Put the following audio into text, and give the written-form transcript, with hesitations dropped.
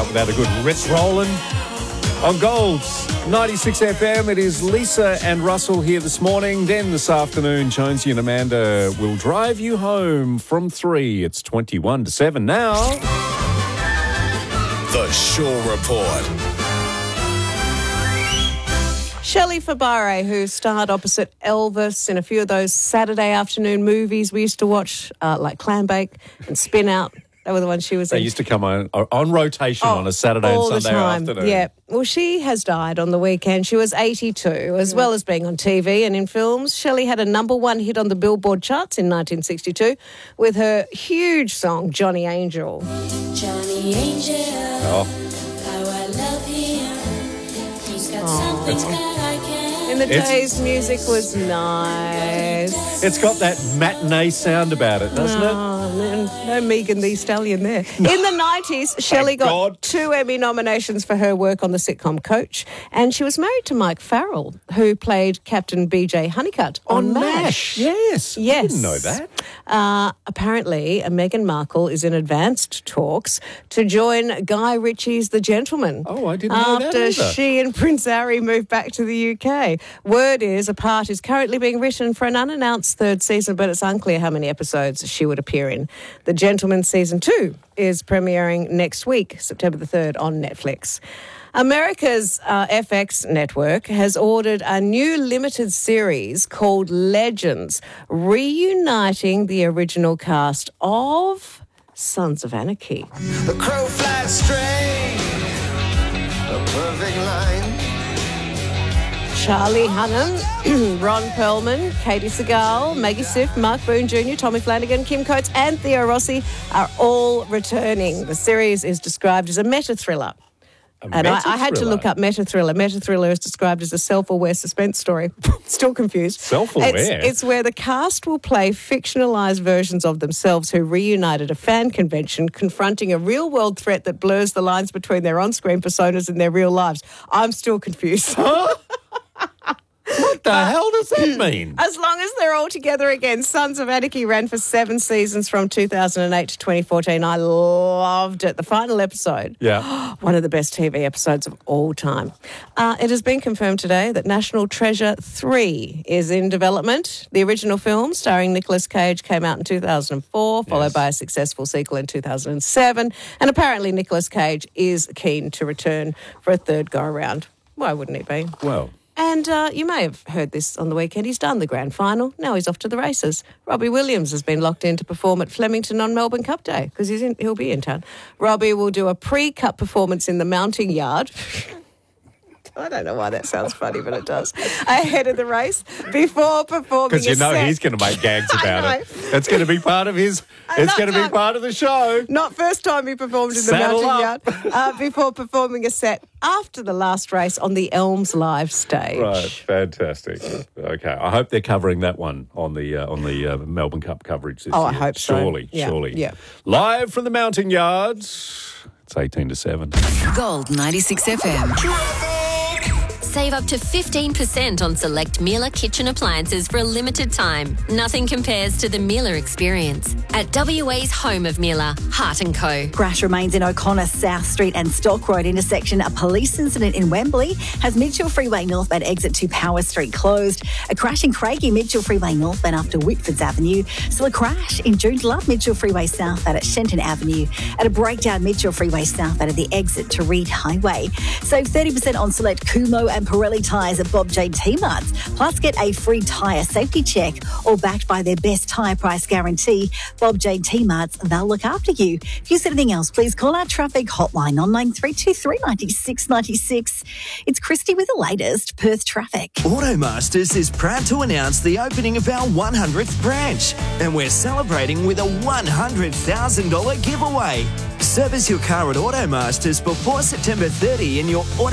about a good Ritz Rollin' on Golds 96 FM. It is Lisa and Russell here this morning. Then this afternoon, Jonesy and Amanda will drive you home from 3. It's 21 to 7 now. The Shaw Report. Shelley Fabares, who starred opposite Elvis in a few of those Saturday afternoon movies we used to watch, like Clambake and Spin Out. They were the ones she was in. They used to come on rotation on a Saturday and Sunday afternoon. Yeah. Well, she has died on the weekend. She was 82, as well as being on TV and in films. Shelley had a #1 hit on the Billboard charts in 1962 with her huge song, Johnny Angel. Johnny Angel, how I love him. He's got something that I can't. In the days, music was nice. It's got that matinee sound about it, doesn't it? No Megan Thee Stallion there. In the 90s, Shelley got 2 Emmy nominations for her work on the sitcom Coach, and she was married to Mike Farrell, who played Captain BJ Honeycutt on MASH. Yes. I didn't know that. Apparently, Meghan Markle is in advanced talks to join Guy Ritchie's The Gentleman. Oh, I didn't know that after either. she and Prince Harry moved back to the UK. Word is a part is currently being written for an unannounced 3rd season, but it's unclear how many episodes she would appear in. The Gentleman Season 2 is premiering next week, September the 3rd, on Netflix. America's FX network has ordered a new limited series called Legends, reuniting the original cast of Sons of Anarchy. The crow flies straight, a perfect line. Charlie Hunnam, Ron Perlman, Katie Segal, Maggie Siff, Mark Boone Jr., Tommy Flanagan, Kim Coates and Theo Rossi are all returning. The series is described as a meta-thriller. And I had to look up meta-thriller. Meta-thriller is described as a self-aware suspense story. Still confused. Self-aware? It's where the cast will play fictionalised versions of themselves who reunited a fan convention confronting a real-world threat that blurs the lines between their on-screen personas and their real lives. I'm still confused. What the hell does that mean? As long as they're all together again. Sons of Anarchy ran for 7 seasons from 2008 to 2014. I loved it. The final episode. Yeah. One of the best TV episodes of all time. It has been confirmed today that National Treasure 3 is in development. The original film starring Nicolas Cage came out in 2004, followed by a successful sequel in 2007. And apparently Nicolas Cage is keen to return for a 3rd go-around. Why wouldn't he be? Well... And you may have heard this on the weekend. He's done the grand final. Now he's off to the races. Robbie Williams has been locked in to perform at Flemington on Melbourne Cup Day because he'll be in town. Robbie will do a pre-cup performance in the mounting yard. I don't know why that sounds funny, but it does. Ahead of the race, before performing Because you know he's going to make gags about it. It's going to be part of his... It's going to be part of the show. Not first time he performed in the Saddle mounting yard. Before performing a set after the last race on the Elms Live stage. Right, fantastic. Okay, I hope they're covering that one on the Melbourne Cup coverage this year. I hope so. Surely. Yeah. Live from the mountain yards, it's 18 to 7. Gold 96 FM. Save up to 15% on select Miele kitchen appliances for a limited time. Nothing compares to the Miele experience. At WA's home of Miele, Hart & Co. Crash remains in O'Connor, South Street and Stock Road intersection. A police incident in Wembley has Mitchell Freeway northbound exit to Power Street closed. A crash in Craigie, Mitchell Freeway northbound after Whitfords Avenue. Still a crash in Joondalup, Mitchell Freeway southbound at Shenton Avenue. And a breakdown Mitchell Freeway southbound at the exit to Reed Highway. Save 30% on select Kumho and Pirelli tyres at Bob J T-Marts. Plus get a free tyre safety check, all backed by their best tyre price guarantee. Bob J T-Marts, they'll look after you. If you see anything else, please call our traffic hotline on 9323 96 96. It's Christy with the latest Perth traffic. Automasters is proud to announce the opening of our 100th branch, and we're celebrating with a $100,000 giveaway. Service your car at Automasters before September 30 and your